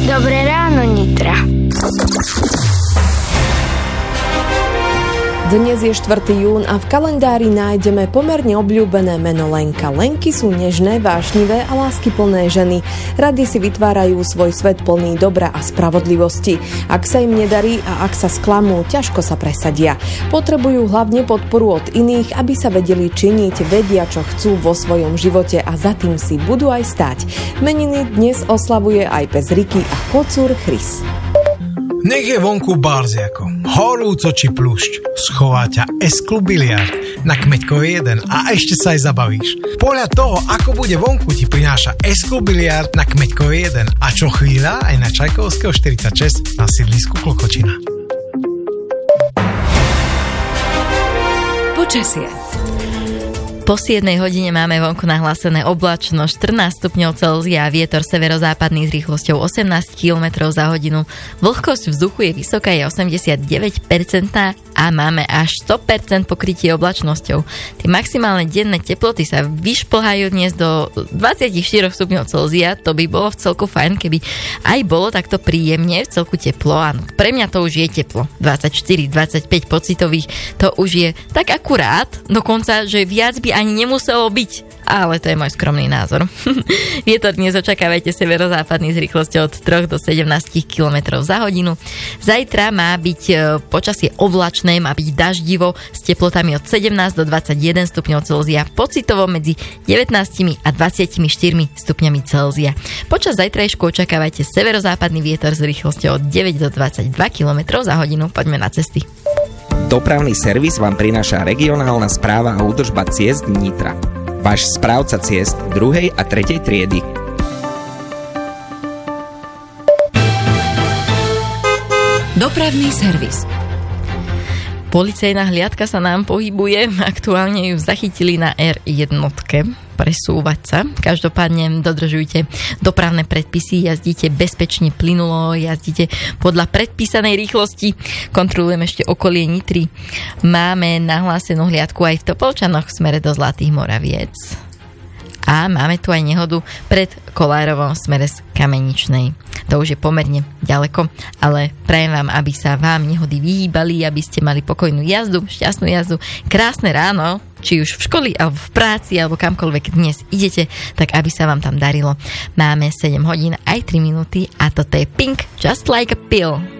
Dobré ráno, Nitra. Dnes je 4. jún a v kalendári nájdeme pomerne obľúbené meno Lenka. Lenky sú nežné, vášnivé a láskyplné ženy. Rady si vytvárajú svoj svet plný dobra a spravodlivosti. Ak sa im nedarí a ak sa sklamú, ťažko sa presadia. Potrebujú hlavne podporu od iných, aby sa vedeli činiť, vedia, čo chcú vo svojom živote a za tým si budú aj stáť. Meniny dnes oslavuje aj pes Riky a kocúr Chris. Nech je vonku barziako, horúco či pľúšť, schová ťa S-Klub biliard na Kmeďkovej 1 a ešte sa aj zabavíš. Podľa toho, ako bude vonku, ti prináša S-Klub biliard na Kmeďkovej 1 a čo chvíľa aj na Čajkovského 46 na sídlisku Klokočina. Počasie. Po 7 hodine máme vonku nahlásené oblačno, 14 stupňov Celzia, vietor severozápadný s rýchlosťou 18 km za hodinu. Vlhkosť vzduchu je vysoká, je 89% a máme až 100% pokrytie oblačnosťou. Tie maximálne denné teploty sa vyšplhajú dnes do 24 stupňov Celzia, to by bolo v celku fajn, keby aj bolo takto príjemne, v celku teplo. Áno, pre mňa to už je teplo, 24-25 pocitových, to už je tak akurát, dokonca, že viac by ani nemuselo byť, ale to je môj skromný názor. Vietor dnes očakávajte severozápadný s rýchlosťou od 3 do 17 km za hodinu. Zajtra má byť počasie oblačné, má byť daždivo s teplotami od 17 do 21 stupňov Celzia, pocitovo medzi 19 a 24 stupňami Celzia. Počas zajtrajšku očakávajte severozápadný vietor s rýchlosťou od 9 do 22 km za hodinu. Poďme na cesty. Dopravný servis vám prináša regionálna správa a údržba ciest Nitra. Váš správca ciest 2. a 3. triedy. Dopravný servis. Policajná hliadka sa nám pohybuje, aktuálne ju zachytili na R1. Presúvať sa. Každopádne dodržujte dopravné predpisy, jazdíte bezpečne, plynulo, jazdíte podľa predpísanej rýchlosti. Kontrolujem ešte okolie Nitry. Máme nahlásenú hliadku aj v Topolčanoch v smere do Zlatých Moraviec. A máme tu aj nehodu pred Kolárovom v smere z Kameničnej. To už je pomerne ďaleko, ale prajem vám, aby sa vám nehody vyhýbali, aby ste mali pokojnú jazdu, šťastnú jazdu, krásne ráno, či už v škole, alebo v práci, alebo kamkoľvek dnes idete, tak aby sa vám tam darilo. Máme 7 hodín aj 3 minúty a toto je Pink, Just Like a Pill.